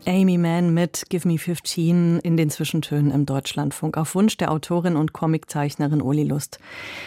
Aimee Mann mit Give Me 15 in den Zwischentönen im Deutschlandfunk auf Wunsch der Autorin und Comiczeichnerin Uli Lust.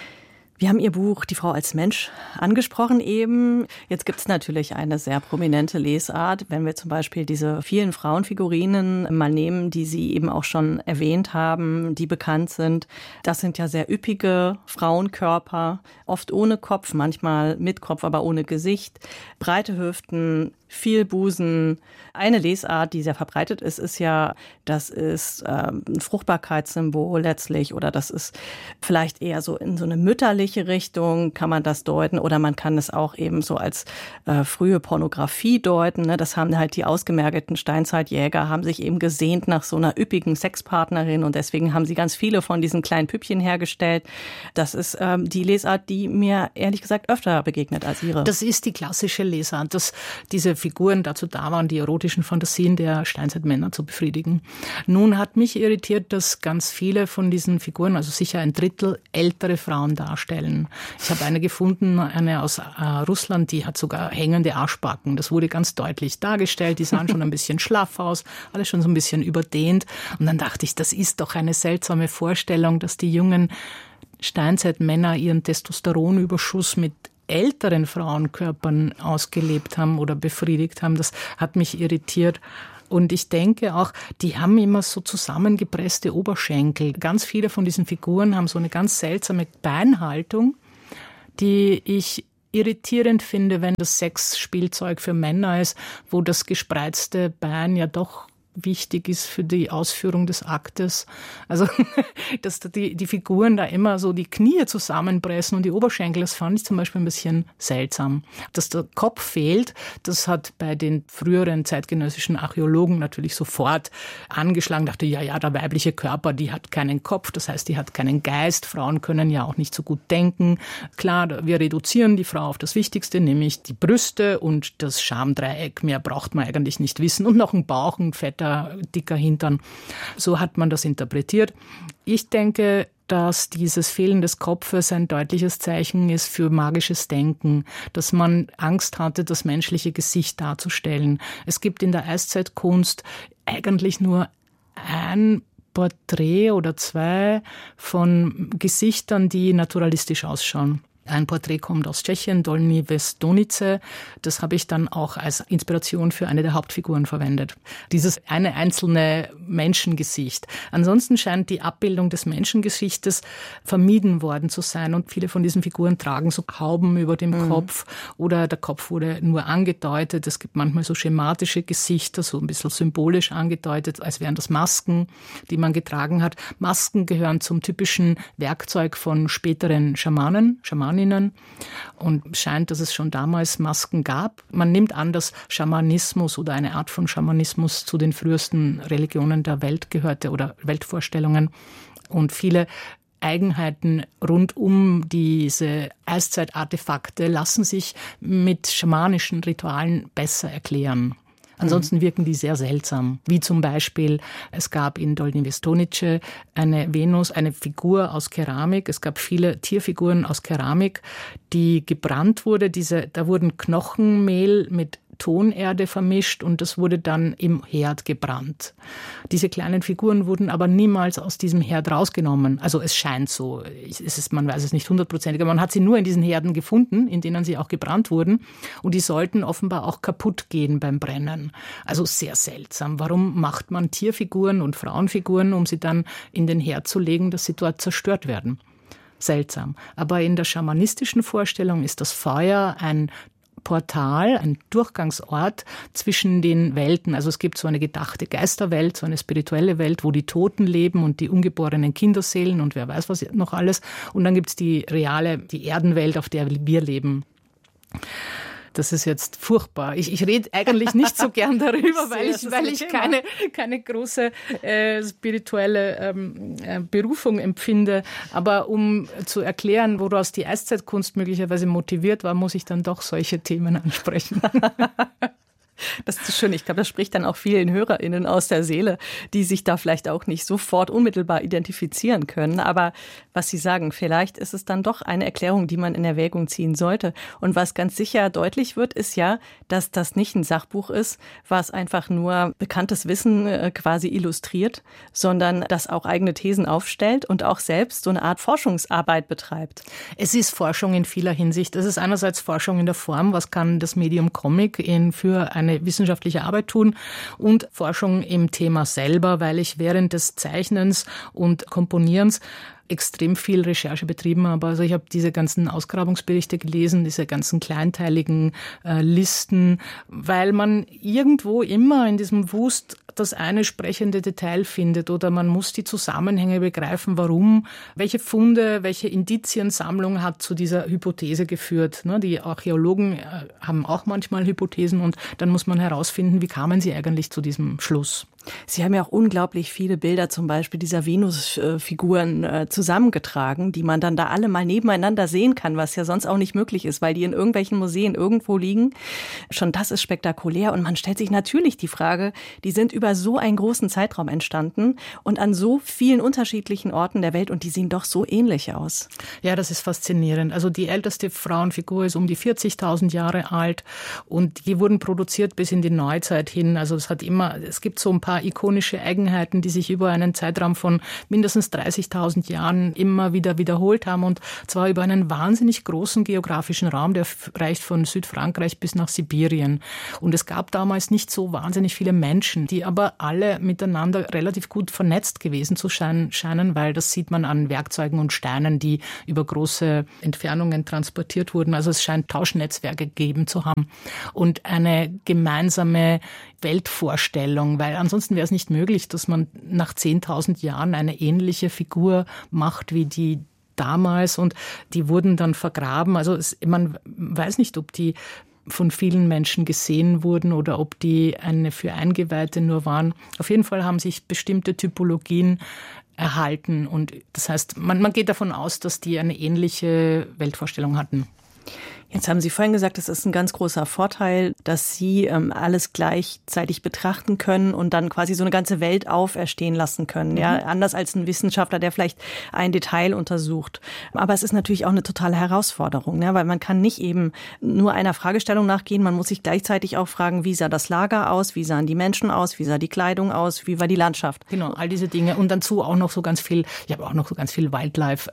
Wir haben Ihr Buch Die Frau als Mensch angesprochen eben. Jetzt gibt es natürlich eine sehr prominente Lesart. Wenn wir zum Beispiel diese vielen Frauenfigurinen mal nehmen, die Sie eben auch schon erwähnt haben, die bekannt sind. Das sind ja sehr üppige Frauenkörper, oft ohne Kopf, manchmal mit Kopf, aber ohne Gesicht. Breite Hüften, viel Busen. Eine Lesart, die sehr verbreitet ist, ist ja, das ist ein Fruchtbarkeitssymbol letztlich oder das ist vielleicht eher so in so eine mütterliche Richtung, kann man das deuten, oder man kann es auch eben so als frühe Pornografie deuten. Ne? Das haben halt die ausgemergelten Steinzeitjäger, haben sich eben gesehnt nach so einer üppigen Sexpartnerin und deswegen haben sie ganz viele von diesen kleinen Püppchen hergestellt. Das ist die Lesart, die mir ehrlich gesagt öfter begegnet als Ihre. Das ist die klassische Lesart, dass diese Figuren dazu da waren, die erotischen Fantasien der Steinzeitmänner zu befriedigen. Nun hat mich irritiert, dass ganz viele von diesen Figuren, also sicher ein Drittel, ältere Frauen darstellen. Ich habe eine gefunden, eine aus Russland, die hat sogar hängende Arschbacken. Das wurde ganz deutlich dargestellt. Die sahen schon ein bisschen schlaff aus, alles schon so ein bisschen überdehnt. Und dann dachte ich, das ist doch eine seltsame Vorstellung, dass die jungen Steinzeitmänner ihren Testosteronüberschuss mit älteren Frauenkörpern ausgelebt haben oder befriedigt haben. Das hat mich irritiert. Und ich denke auch, die haben immer so zusammengepresste Oberschenkel. Ganz viele von diesen Figuren haben so eine ganz seltsame Beinhaltung, die ich irritierend finde, wenn das Sexspielzeug für Männer ist, wo das gespreizte Bein ja doch wichtig ist für die Ausführung des Aktes. Also, dass die Figuren da immer so die Knie zusammenpressen und die Oberschenkel, das fand ich zum Beispiel ein bisschen seltsam. Dass der Kopf fehlt, das hat bei den früheren zeitgenössischen Archäologen natürlich sofort angeschlagen. Dachte, ja, der weibliche Körper, die hat keinen Kopf, das heißt, die hat keinen Geist. Frauen können ja auch nicht so gut denken. Klar, wir reduzieren die Frau auf das Wichtigste, nämlich die Brüste und das Schamdreieck. Mehr braucht man eigentlich nicht wissen. Und noch ein Bauch, ein fetter, dicker Hintern. So hat man das interpretiert. Ich denke, dass dieses Fehlen des Kopfes ein deutliches Zeichen ist für magisches Denken, dass man Angst hatte, das menschliche Gesicht darzustellen. Es gibt in der Eiszeitkunst eigentlich nur ein Porträt oder zwei von Gesichtern, die naturalistisch ausschauen. Ein Porträt kommt aus Tschechien, Dolní Věstonice. Das habe ich dann auch als Inspiration für eine der Hauptfiguren verwendet. Dieses eine einzelne Menschengesicht. Ansonsten scheint die Abbildung des Menschengesichtes vermieden worden zu sein. Und viele von diesen Figuren tragen so Hauben über dem Kopf oder der Kopf wurde nur angedeutet. Es gibt manchmal so schematische Gesichter, so ein bisschen symbolisch angedeutet, als wären das Masken, die man getragen hat. Masken gehören zum typischen Werkzeug von späteren Schamaninnen. Und scheint, dass es schon damals Masken gab. Man nimmt an, dass Schamanismus oder eine Art von Schamanismus zu den frühesten Religionen der Welt gehörte oder Weltvorstellungen. Und viele Eigenheiten rund um diese Eiszeitartefakte lassen sich mit schamanischen Ritualen besser erklären. Ansonsten wirken die sehr seltsam. Wie zum Beispiel, es gab in Dolní Věstonice eine Venus, eine Figur aus Keramik. Es gab viele Tierfiguren aus Keramik, die gebrannt wurde. Da wurden Knochenmehl mit Tonerde vermischt und das wurde dann im Herd gebrannt. Diese kleinen Figuren wurden aber niemals aus diesem Herd rausgenommen. Also es scheint so, man weiß es nicht hundertprozentig, aber man hat sie nur in diesen Herden gefunden, in denen sie auch gebrannt wurden und die sollten offenbar auch kaputt gehen beim Brennen. Also sehr seltsam. Warum macht man Tierfiguren und Frauenfiguren, um sie dann in den Herd zu legen, dass sie dort zerstört werden? Seltsam. Aber in der schamanistischen Vorstellung ist das Feuer ein Portal, ein Durchgangsort zwischen den Welten. Also es gibt so eine gedachte Geisterwelt, so eine spirituelle Welt, wo die Toten leben und die ungeborenen Kinderseelen und wer weiß was noch alles. Und dann gibt es die reale, die Erdenwelt, auf der wir leben. Das ist jetzt furchtbar. Ich rede eigentlich nicht so gern darüber, weil ich keine große spirituelle Berufung empfinde. Aber um zu erklären, woraus die Eiszeitkunst möglicherweise motiviert war, muss ich dann doch solche Themen ansprechen. Das ist schön. Ich glaube, das spricht dann auch vielen HörerInnen aus der Seele, die sich da vielleicht auch nicht sofort unmittelbar identifizieren können. Aber was Sie sagen, vielleicht ist es dann doch eine Erklärung, die man in Erwägung ziehen sollte. Und was ganz sicher deutlich wird, ist ja, dass das nicht ein Sachbuch ist, was einfach nur bekanntes Wissen quasi illustriert, sondern das auch eigene Thesen aufstellt und auch selbst so eine Art Forschungsarbeit betreibt. Es ist Forschung in vieler Hinsicht. Es ist einerseits Forschung in der Form, was kann das Medium Comic für eine wissenschaftliche Arbeit tun, und Forschung im Thema selber, weil ich während des Zeichnens und Komponierens extrem viel Recherche betrieben habe. Also ich habe diese ganzen Ausgrabungsberichte gelesen, diese ganzen kleinteiligen Listen, weil man irgendwo immer in diesem Wust das eine sprechende Detail findet, oder man muss die Zusammenhänge begreifen, warum, welche Funde, welche Indiziensammlung hat zu dieser Hypothese geführt. Die Archäologen haben auch manchmal Hypothesen, und dann muss man herausfinden, wie kamen sie eigentlich zu diesem Schluss. Sie haben ja auch unglaublich viele Bilder zum Beispiel dieser Venus-Figuren zusammengetragen, die man dann da alle mal nebeneinander sehen kann, was ja sonst auch nicht möglich ist, weil die in irgendwelchen Museen irgendwo liegen. Schon das ist spektakulär, und man stellt sich natürlich die Frage, die sind über so einen großen Zeitraum entstanden und an so vielen unterschiedlichen Orten der Welt, und die sehen doch so ähnlich aus. Ja, das ist faszinierend. Also die älteste Frauenfigur ist um die 40.000 Jahre alt, und die wurden produziert bis in die Neuzeit hin. Also es gibt so ein paar ikonische Eigenheiten, die sich über einen Zeitraum von mindestens 30.000 Jahren immer wieder wiederholt haben, und zwar über einen wahnsinnig großen geografischen Raum, der reicht von Südfrankreich bis nach Sibirien. Und es gab damals nicht so wahnsinnig viele Menschen, die aber alle miteinander relativ gut vernetzt gewesen zu scheinen, weil das sieht man an Werkzeugen und Steinen, die über große Entfernungen transportiert wurden. Also es scheint Tauschnetzwerke gegeben zu haben und eine gemeinsame Weltvorstellung, weil ansonsten wäre es nicht möglich, dass man nach 10.000 Jahren eine ähnliche Figur macht wie die damals, und die wurden dann vergraben. Also man weiß nicht, ob die von vielen Menschen gesehen wurden oder ob die für Eingeweihte nur waren. Auf jeden Fall haben sich bestimmte Typologien erhalten, und das heißt, man geht davon aus, dass die eine ähnliche Weltvorstellung hatten. Jetzt haben Sie vorhin gesagt, es ist ein ganz großer Vorteil, dass Sie alles gleichzeitig betrachten können und dann quasi so eine ganze Welt auferstehen lassen können. Ja, anders als ein Wissenschaftler, der vielleicht ein Detail untersucht. Aber es ist natürlich auch eine totale Herausforderung, ne? Weil man kann nicht eben nur einer Fragestellung nachgehen. Man muss sich gleichzeitig auch fragen, wie sah das Lager aus, wie sahen die Menschen aus, wie sah die Kleidung aus, wie war die Landschaft. Genau, all diese Dinge. Und dazu auch noch so ganz viel, ich habe auch noch so ganz viel Wildlife,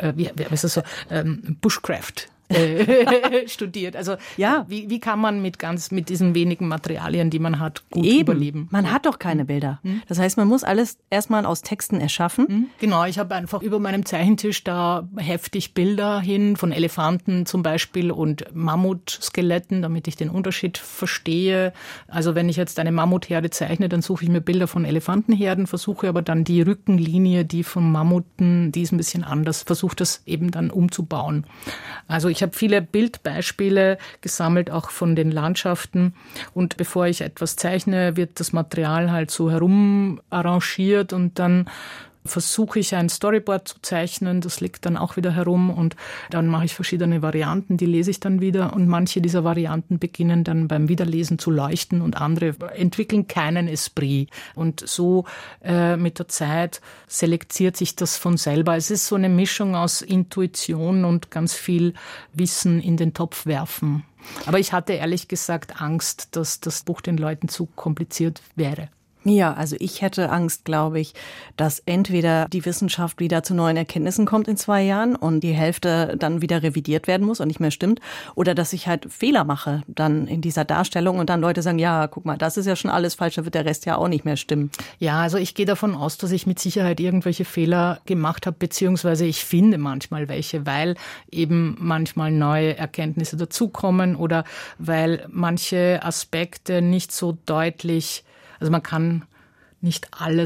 Bushcraft studiert. Also ja, wie kann man mit diesen wenigen Materialien, die man hat, gut überleben? Man hat doch keine Bilder. Das heißt, man muss alles erstmal aus Texten erschaffen. Genau, ich habe einfach über meinem Zeichentisch da heftig Bilder hin von Elefanten zum Beispiel und Mammutskeletten, damit ich den Unterschied verstehe. Also wenn ich jetzt eine Mammutherde zeichne, dann suche ich mir Bilder von Elefantenherden, versuche aber dann die Rückenlinie, die von Mammuten, die ist ein bisschen anders, versuche das eben dann umzubauen. Also ich habe viele Bildbeispiele gesammelt, auch von den Landschaften. Und bevor ich etwas zeichne, wird das Material halt so herum arrangiert, und dann versuche ich ein Storyboard zu zeichnen, das liegt dann auch wieder herum, und dann mache ich verschiedene Varianten, die lese ich dann wieder, und manche dieser Varianten beginnen dann beim Wiederlesen zu leuchten und andere entwickeln keinen Esprit, und so mit der Zeit selektiert sich das von selber. Es ist so eine Mischung aus Intuition und ganz viel Wissen in den Topf werfen. Aber ich hatte ehrlich gesagt Angst, dass das Buch den Leuten zu kompliziert wäre. Ja, also ich hätte Angst, glaube ich, dass entweder die Wissenschaft wieder zu neuen Erkenntnissen kommt in 2 Jahren und die Hälfte dann wieder revidiert werden muss und nicht mehr stimmt, oder dass ich halt Fehler mache dann in dieser Darstellung und dann Leute sagen, ja, guck mal, das ist ja schon alles falsch, da wird der Rest ja auch nicht mehr stimmen. Ja, also ich gehe davon aus, dass ich mit Sicherheit irgendwelche Fehler gemacht habe, beziehungsweise ich finde manchmal welche, weil eben manchmal neue Erkenntnisse dazukommen oder weil manche Aspekte nicht so deutlich, also man kann nicht alles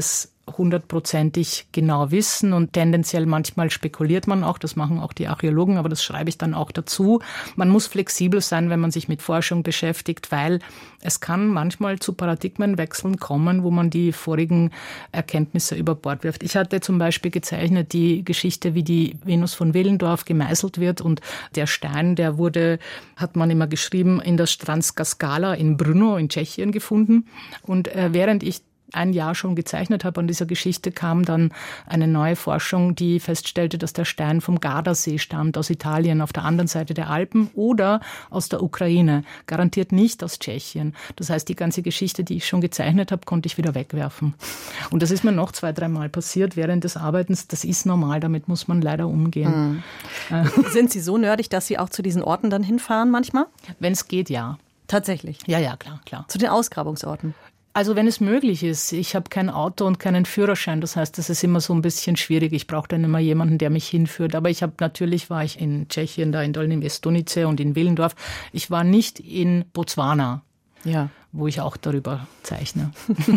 hundertprozentig genau wissen und tendenziell manchmal spekuliert man auch, das machen auch die Archäologen, aber das schreibe ich dann auch dazu. Man muss flexibel sein, wenn man sich mit Forschung beschäftigt, weil es kann manchmal zu Paradigmenwechseln kommen, wo man die vorigen Erkenntnisse über Bord wirft. Ich hatte zum Beispiel gezeichnet die Geschichte, wie die Venus von Willendorf gemeißelt wird und der Stein, der wurde, hat man immer geschrieben, in der Stranska Skala in Brno in Tschechien gefunden und während ich ein Jahr schon gezeichnet habe an dieser Geschichte, kam dann eine neue Forschung, die feststellte, dass der Stein vom Gardasee stammt, aus Italien, auf der anderen Seite der Alpen oder aus der Ukraine, garantiert nicht aus Tschechien. Das heißt, die ganze Geschichte, die ich schon gezeichnet habe, konnte ich wieder wegwerfen. Und das ist mir noch 2-3 Mal passiert während des Arbeitens. Das ist normal, damit muss man leider umgehen. Sind Sie so nerdig, dass Sie auch zu diesen Orten dann hinfahren manchmal? Wenn es geht, ja. Tatsächlich? Ja, klar. Zu den Ausgrabungsorten? Also wenn es möglich ist. Ich habe kein Auto und keinen Führerschein. Das heißt, das ist immer so ein bisschen schwierig. Ich brauche dann immer jemanden, der mich hinführt. Aber natürlich war ich in Tschechien, da in Dolní Stuhnice und in Willendorf. Ich war nicht in Botswana, wo ich auch darüber zeichne.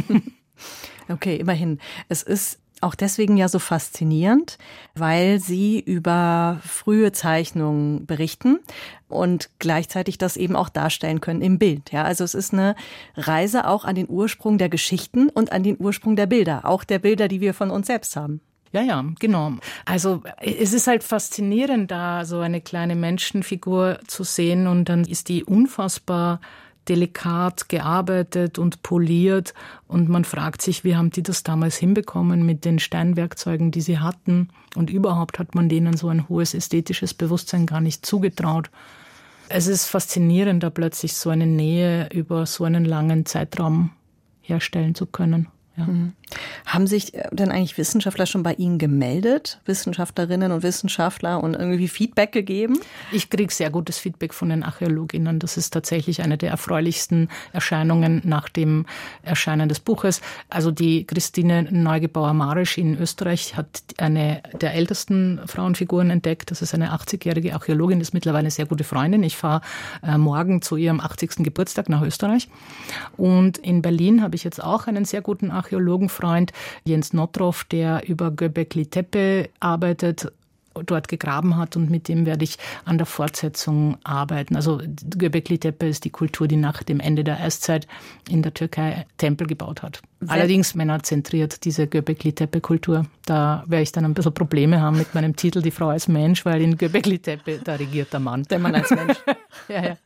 Okay, immerhin. Es ist auch deswegen ja so faszinierend, weil Sie über frühe Zeichnungen berichten und gleichzeitig das eben auch darstellen können im Bild. Ja, also es ist eine Reise auch an den Ursprung der Geschichten und an den Ursprung der Bilder, auch der Bilder, die wir von uns selbst haben. Ja, genau. Also es ist halt faszinierend, da so eine kleine Menschenfigur zu sehen und dann ist die unfassbar delikat gearbeitet und poliert und man fragt sich, wie haben die das damals hinbekommen mit den Steinwerkzeugen, die sie hatten und überhaupt hat man denen so ein hohes ästhetisches Bewusstsein gar nicht zugetraut. Es ist faszinierend, da plötzlich so eine Nähe über so einen langen Zeitraum herstellen zu können. Ja. Haben sich denn eigentlich Wissenschaftler schon bei Ihnen gemeldet? Wissenschaftlerinnen und Wissenschaftler und irgendwie Feedback gegeben? Ich kriege sehr gutes Feedback von den Archäologinnen. Das ist tatsächlich eine der erfreulichsten Erscheinungen nach dem Erscheinen des Buches. Also die Christine Neugebauer-Marisch in Österreich hat eine der ältesten Frauenfiguren entdeckt. Das ist eine 80-jährige Archäologin, das ist mittlerweile eine sehr gute Freundin. Ich fahre morgen zu ihrem 80. Geburtstag nach Österreich. Und in Berlin habe ich jetzt auch einen sehr guten Archäologenfreund, Jens Nottroff, der über Göbekli Tepe arbeitet, dort gegraben hat und mit dem werde ich an der Fortsetzung arbeiten. Also Göbekli Tepe ist die Kultur, die nach dem Ende der Eiszeit in der Türkei Tempel gebaut hat. Allerdings männerzentriert, diese Göbekli Tepe Kultur. Da werde ich dann ein bisschen Probleme haben mit meinem Titel Die Frau als Mensch, weil in Göbekli Tepe, da regiert der Mann. Der Mann als Mensch. Ja.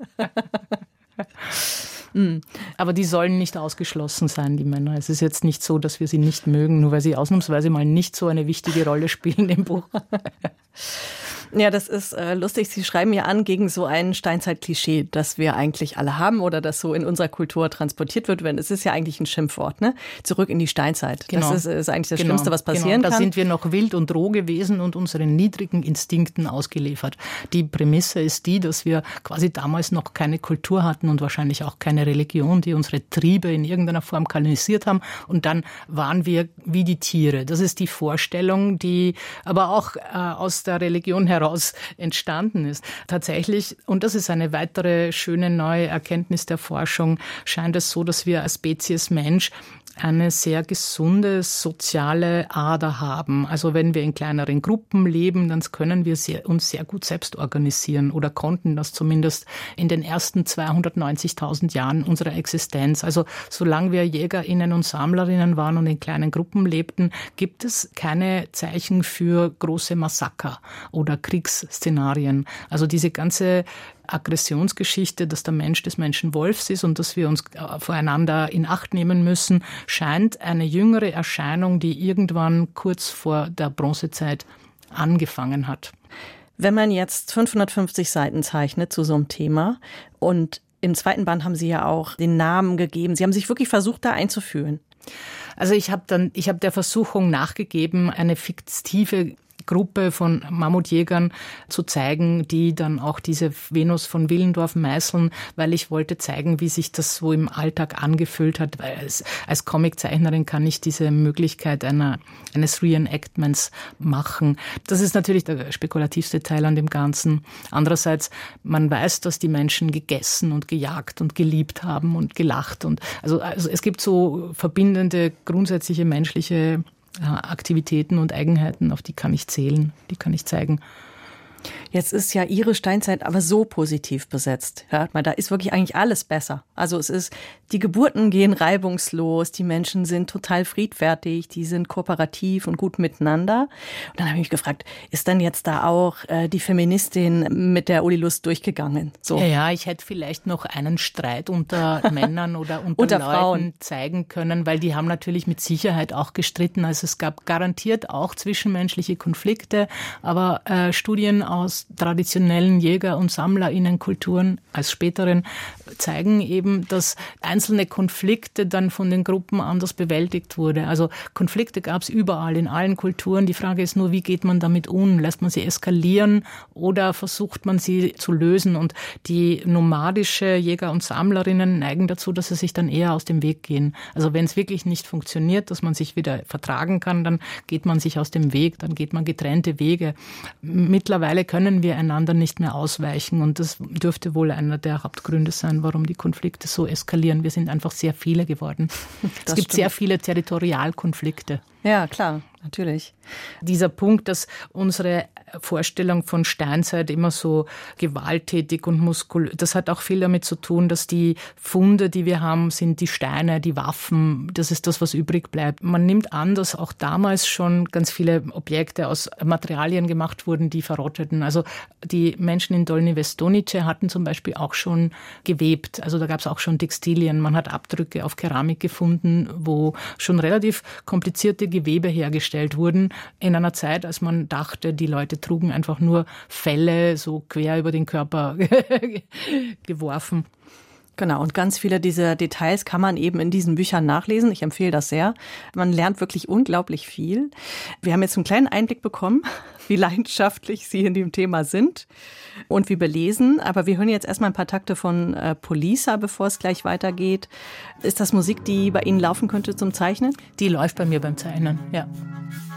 Aber die sollen nicht ausgeschlossen sein, die Männer. Es ist jetzt nicht so, dass wir sie nicht mögen, nur weil sie ausnahmsweise mal nicht so eine wichtige Rolle spielen im Buch. Ja, das ist lustig. Sie schreiben ja an gegen so ein Steinzeit-Klischee, das wir eigentlich alle haben oder das so in unserer Kultur transportiert wird. Es ist ja eigentlich ein Schimpfwort, ne? Zurück in die Steinzeit. Genau. Das ist eigentlich das Schlimmste, was passieren kann. Da sind wir noch wild und roh gewesen und unseren niedrigen Instinkten ausgeliefert. Die Prämisse ist die, dass wir quasi damals noch keine Kultur hatten und wahrscheinlich auch keine Religion, die unsere Triebe in irgendeiner Form kanalisiert haben. Und dann waren wir wie die Tiere. Das ist die Vorstellung, die aber auch aus der Religion heraus entstanden ist. Tatsächlich, und das ist eine weitere schöne neue Erkenntnis der Forschung, scheint es so, dass wir als Spezies Mensch eine sehr gesunde soziale Ader haben. Also wenn wir in kleineren Gruppen leben, dann können wir uns sehr gut selbst organisieren oder konnten das zumindest in den ersten 290.000 Jahren unserer Existenz. Also solange wir JägerInnen und Sammlerinnen waren und in kleinen Gruppen lebten, gibt es keine Zeichen für große Massaker oder Kriegsszenarien. Also diese ganze Aggressionsgeschichte, dass der Mensch des Menschen Wolfs ist und dass wir uns voreinander in Acht nehmen müssen, scheint eine jüngere Erscheinung, die irgendwann kurz vor der Bronzezeit angefangen hat. Wenn man jetzt 550 Seiten zeichnet zu so einem Thema und im zweiten Band haben Sie ja auch den Namen gegeben, Sie haben sich wirklich versucht, da einzufühlen. Also ich habe der Versuchung nachgegeben, eine fiktive Gruppe von Mammutjägern zu zeigen, die dann auch diese Venus von Willendorf meißeln, weil ich wollte zeigen, wie sich das so im Alltag angefühlt hat, weil als Comiczeichnerin kann ich diese Möglichkeit eines Reenactments machen. Das ist natürlich der spekulativste Teil an dem Ganzen. Andererseits, man weiß, dass die Menschen gegessen und gejagt und geliebt haben und gelacht. Und also es gibt so verbindende, grundsätzliche menschliche Aktivitäten und Eigenheiten, auf die kann ich zählen, die kann ich zeigen. Jetzt ist ja Ihre Steinzeit aber so positiv besetzt. Hört mal, da ist wirklich eigentlich alles besser. Also die Geburten gehen reibungslos, die Menschen sind total friedfertig, die sind kooperativ und gut miteinander. Und dann habe ich mich gefragt, ist dann jetzt da auch die Feministin mit der Uli Lust durchgegangen? So. Ja, ich hätte vielleicht noch einen Streit unter Männern oder unter Leuten Frauen zeigen können, weil die haben natürlich mit Sicherheit auch gestritten. Also es gab garantiert auch zwischenmenschliche Konflikte, aber Studien aus traditionellen Jäger- und SammlerInnenkulturen als späteren zeigen eben, dass einzelne Konflikte dann von den Gruppen anders bewältigt wurde. Also Konflikte gab es überall, in allen Kulturen. Die Frage ist nur, wie geht man damit um? Lässt man sie eskalieren oder versucht man sie zu lösen? Und die nomadische Jäger und Sammlerinnen neigen dazu, dass sie sich dann eher aus dem Weg gehen. Also wenn es wirklich nicht funktioniert, dass man sich wieder vertragen kann, dann geht man sich aus dem Weg, dann geht man getrennte Wege. Mittlerweile können wir einander nicht mehr ausweichen und das dürfte wohl einer der Hauptgründe sein, warum die Konflikte so eskalieren. Wir sind einfach sehr viele geworden. Es gibt sehr viele Territorialkonflikte. Ja, klar, natürlich. Dieser Punkt, dass unsere Vorstellung von Steinzeit immer so gewalttätig und muskulös, das hat auch viel damit zu tun, dass die Funde, die wir haben, sind die Steine, die Waffen, das ist das, was übrig bleibt. Man nimmt an, dass auch damals schon ganz viele Objekte aus Materialien gemacht wurden, die verrotteten. Also die Menschen in Dolní Věstonice hatten zum Beispiel auch schon gewebt, also da gab es auch schon Textilien. Man hat Abdrücke auf Keramik gefunden, wo schon relativ komplizierte Gewebe hergestellt wurden, in einer Zeit, als man dachte, die Leute trugen einfach nur Felle so quer über den Körper geworfen. Genau, und ganz viele dieser Details kann man eben in diesen Büchern nachlesen. Ich empfehle das sehr. Man lernt wirklich unglaublich viel. Wir haben jetzt einen kleinen Einblick bekommen, wie leidenschaftlich Sie in dem Thema sind und wie belesen. Aber wir hören jetzt erstmal ein paar Takte von Polisa, bevor es gleich weitergeht. Ist das Musik, die bei Ihnen laufen könnte zum Zeichnen? Die läuft bei mir beim Zeichnen, ja.